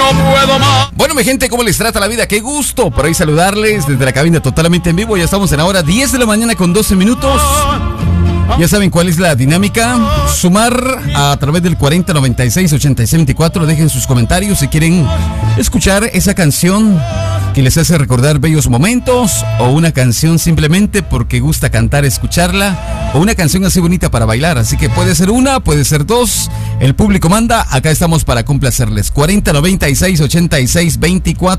puedo más. Bueno, mi gente, ¿cómo les trata la vida? Qué gusto por ahí saludarles desde la cabina totalmente en vivo. Ya estamos en la hora 10 de la mañana con 12 minutos. Ya saben cuál es la dinámica. Sumar a través del 4096-8624. Dejen sus comentarios si quieren escuchar esa canción que les hace recordar bellos momentos, o una canción simplemente porque gusta cantar, escucharla, o una canción así bonita para bailar. Así que puede ser una, puede ser dos. El público manda. Acá estamos para complacerles. 4096-8624.